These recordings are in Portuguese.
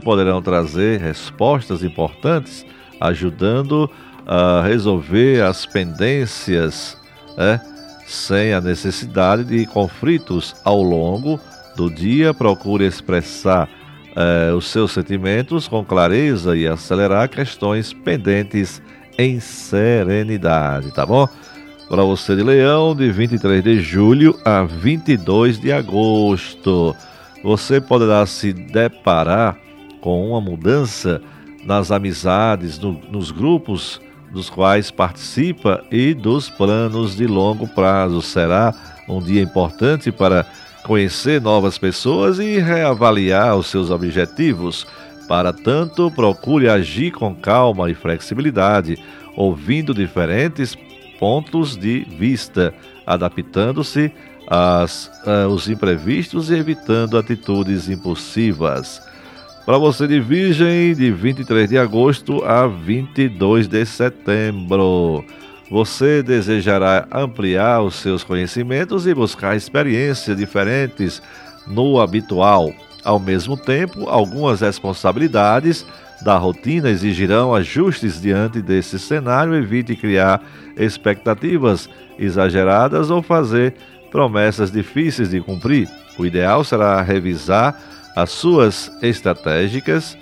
poderão trazer respostas importantes, ajudando a resolver as pendências, né, sem a necessidade de conflitos ao longo do dia. Procure expressar os seus sentimentos com clareza e acelerar questões pendentes em serenidade, tá bom? Para você de Leão, de 23 de julho a 22 de agosto, você poderá se deparar com uma mudança nas amizades, nos grupos dos quais participa e dos planos de longo prazo. Será um dia importante para conhecer novas pessoas e reavaliar os seus objetivos. Para tanto, procure agir com calma e flexibilidade, ouvindo diferentes pontos de vista, adaptando-se aos imprevistos e evitando atitudes impulsivas. Para você de Virgem, de 23 de agosto a 22 de setembro, você desejará ampliar os seus conhecimentos e buscar experiências diferentes no habitual. Ao mesmo tempo, algumas responsabilidades da rotina exigirão ajustes diante desse cenário. Evite criar expectativas exageradas ou fazer promessas difíceis de cumprir. O ideal será revisar as suas estratégias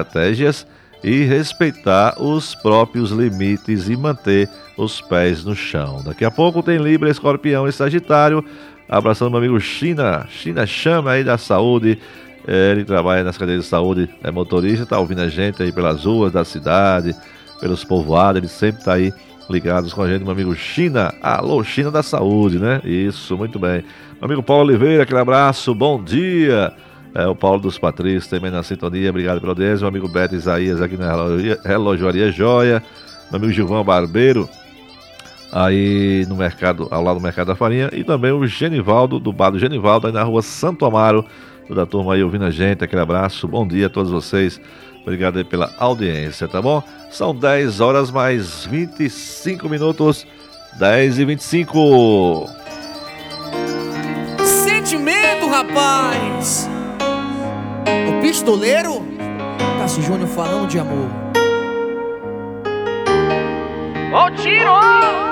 e respeitar os próprios limites e manter os pés no chão. Daqui a pouco tem Libra, Escorpião e Sagitário. Abraçando meu amigo China Chama aí da saúde. Ele trabalha nas cadeias de saúde, é motorista, tá ouvindo a gente aí pelas ruas da cidade, pelos povoados. Ele sempre tá aí ligados com a gente, meu amigo China. Alô, China da saúde, né? Isso, muito bem. Meu amigo Paulo Oliveira, aquele abraço, bom dia. O Paulo dos Patrícios também na sintonia, obrigado pela audiência. Meu amigo Beto Isaías aqui na Relojoaria Joia. Meu amigo Gilvão Barbeiro, aí no mercado, ao lado do Mercado da Farinha. E também o Genivaldo, do bar do Genivaldo, aí na rua Santo Amaro. Toda a turma aí ouvindo a gente, aquele abraço, bom dia a todos vocês. Obrigado aí pela audiência, tá bom? São 10 horas mais 25 minutos, 10h25. Sentimento, rapaz! O pistoleiro, Cássio Júnior falando de amor. Ô, tiro!